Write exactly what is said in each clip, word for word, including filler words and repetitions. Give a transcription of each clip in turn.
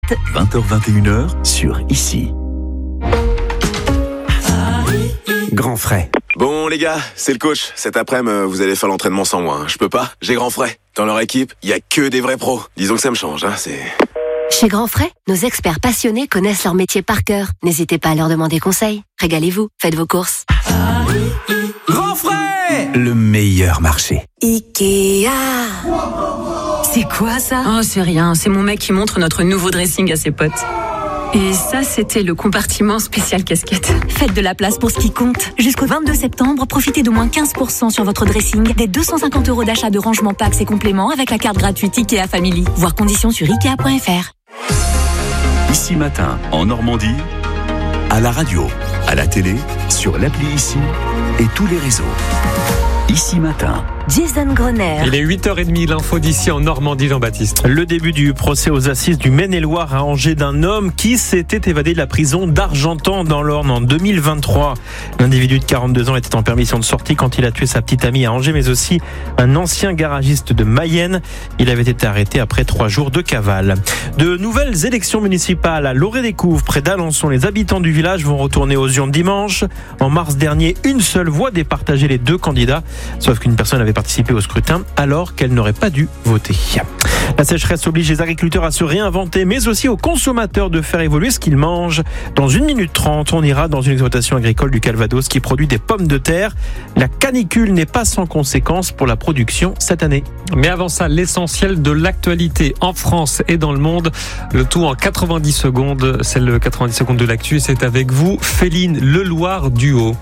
vingt heures vingt et une heures sur Ici. Grand frais. Bon les gars, c'est le coach. Cet après-midi, vous allez faire l'entraînement sans moi. Hein. Je peux pas, j'ai grand frais. Dans leur équipe, il y a que des vrais pros. Disons que ça me change, hein, c'est... Chez Grand Frais, nos experts passionnés connaissent leur métier par cœur. N'hésitez pas à leur demander conseil. Régalez-vous, faites vos courses. Grand frais, le meilleur marché. Ikea. C'est quoi ça? Oh, c'est rien. C'est mon mec qui montre notre nouveau dressing à ses potes. Et ça, c'était le compartiment spécial casquette. Faites de la place pour ce qui compte. Jusqu'au vingt-deux septembre, profitez d'au moins quinze pour cent sur votre dressing, des deux cent cinquante euros d'achat de rangement packs et compléments avec la carte gratuite Ikea Family. Voir conditions sur ikea point f r. Ici Matin, en Normandie, à la radio, à la télé, sur l'appli Ici et tous les réseaux. Ici Matin. Jason Grenier. Il est huit heures trente, l'info d'ici en Normandie, Jean-Baptiste. Le début du procès aux assises du Maine-et-Loire à Angers d'un homme qui s'était évadé de la prison d'Argentan dans l'Orne en deux mille vingt-trois. L'individu de quarante-deux ans était en permission de sortie quand il a tué sa petite amie à Angers, mais aussi un ancien garagiste de Mayenne. Il avait été arrêté après trois jours de cavale. De nouvelles élections municipales à Loré-des-Couves, près d'Alençon. Les habitants du village vont retourner aux urnes dimanche. En mars dernier, une seule voix départageait les deux candidats, sauf qu'une personne avait participer au scrutin alors qu'elle n'aurait pas dû voter. La sécheresse oblige les agriculteurs à se réinventer, mais aussi aux consommateurs de faire évoluer ce qu'ils mangent. Dans une minute trente, on ira dans une exploitation agricole du Calvados qui produit des pommes de terre. La canicule n'est pas sans conséquences pour la production cette année. Mais avant ça, l'essentiel de l'actualité en France et dans le monde. Le tout en quatre-vingt-dix secondes. C'est le quatre-vingt-dix secondes de l'actu. C'est avec vous, Féline Leloir Duhaut.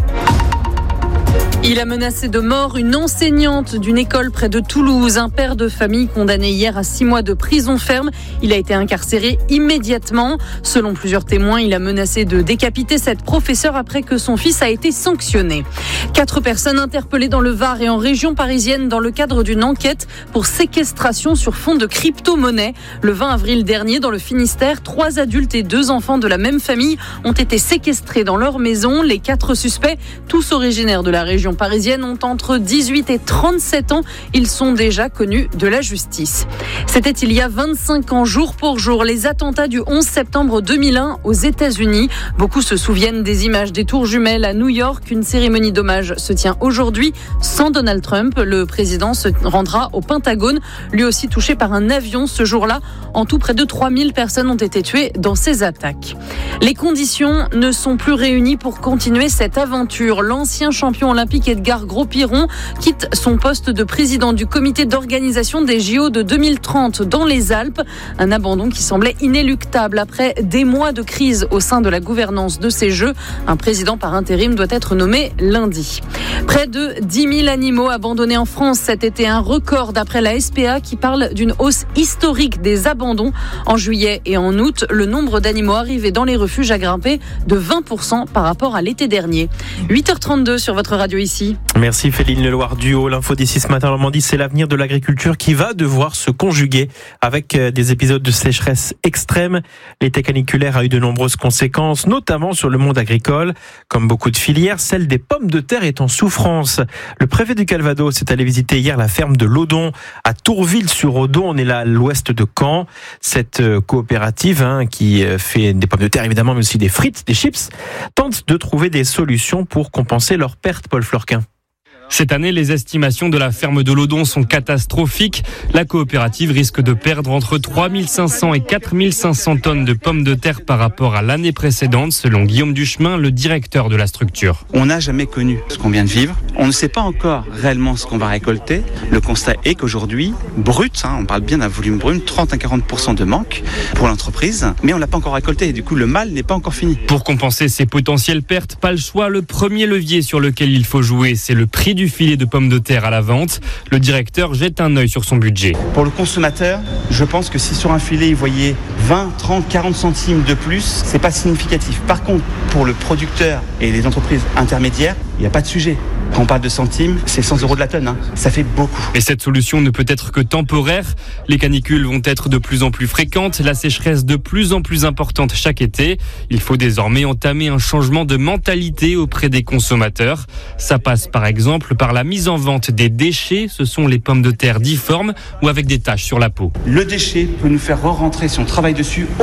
Il a menacé de mort une enseignante d'une école près de Toulouse. Un père de famille condamné hier à six mois de prison ferme. Il a été incarcéré immédiatement. Selon plusieurs témoins, il a menacé de décapiter cette professeure après que son fils a été sanctionné. Quatre personnes interpellées dans le Var et en région parisienne dans le cadre d'une enquête pour séquestration sur fond de crypto-monnaie. Le vingt avril dernier, dans le Finistère, trois adultes et deux enfants de la même famille ont été séquestrés dans leur maison. Les quatre suspects, tous originaires de la région parisiennes, ont entre dix-huit et trente-sept ans. Ils sont déjà connus de la justice. C'était il y a vingt-cinq ans, jour pour jour, les attentats du onze septembre deux mille un aux États-Unis. Beaucoup se souviennent des images des tours jumelles à New York. Une cérémonie d'hommage se tient aujourd'hui sans Donald Trump. Le président se rendra au Pentagone, lui aussi touché par un avion ce jour-là. En tout, près de trois mille personnes ont été tuées dans ces attaques. Les conditions ne sont plus réunies pour continuer cette aventure. L'ancien champion olympique Edgar Gros-Piron quitte son poste de président du comité d'organisation des J O de deux mille trente dans les Alpes. Un abandon qui semblait inéluctable après des mois de crise au sein de la gouvernance de ces Jeux. Un président par intérim doit être nommé lundi. Près de dix mille animaux abandonnés en France cet été, un record d'après la S P A qui parle d'une hausse historique des abandons. En juillet et en août, le nombre d'animaux arrivés dans les refuges a grimpé de vingt pour cent par rapport à l'été dernier. huit heures trente-deux sur votre radio Ici. Merci Féline Leloir Duhaut. L'info d'ici ce matin en Normandie, c'est l'avenir de l'agriculture qui va devoir se conjuguer avec des épisodes de sécheresse extrême. L'été caniculaire a eu de nombreuses conséquences, notamment sur le monde agricole. Comme beaucoup de filières, celle des pommes de terre est en souffrance. Le préfet du Calvados est allé visiter hier la ferme de Laudon à Tourville-sur-Odon. On est là à l'ouest de Caen. Cette coopérative hein, qui fait des pommes de terre évidemment, mais aussi des frites, des chips, tente de trouver des solutions pour compenser leurs pertes. Paul Florquin. Cette année, les estimations de la ferme de Laudon sont catastrophiques. La coopérative risque de perdre entre trois mille cinq cents et quatre mille cinq cents tonnes de pommes de terre par rapport à l'année précédente, selon Guillaume Duchemin, le directeur de la structure. On n'a jamais connu ce qu'on vient de vivre. On ne sait pas encore réellement ce qu'on va récolter. Le constat est qu'aujourd'hui, brut, hein, on parle bien d'un volume brut, trente à quarante pour cent de manque pour l'entreprise, mais on ne l'a pas encore récolté. Et du coup, le mal n'est pas encore fini. Pour compenser ces potentielles pertes, pas le choix. Le premier levier sur lequel il faut jouer, c'est le prix du filet de pommes de terre à la vente. Le directeur jette un œil sur son budget. Pour le consommateur, je pense que si sur un filet il voyait vingt, trente, quarante centimes de plus, c'est pas significatif. Par contre, pour le producteur et les entreprises intermédiaires, il n'y a pas de sujet. Quand on parle de centimes, c'est cent euros de la tonne. Hein. Ça fait beaucoup. Et cette solution ne peut être que temporaire. Les canicules vont être de plus en plus fréquentes, la sécheresse de plus en plus importante chaque été. Il faut désormais entamer un changement de mentalité auprès des consommateurs. Ça passe par exemple par la mise en vente des déchets. Ce sont les pommes de terre difformes ou avec des taches sur la peau. Le déchet peut nous faire re-rentrer, si on travaille dessus,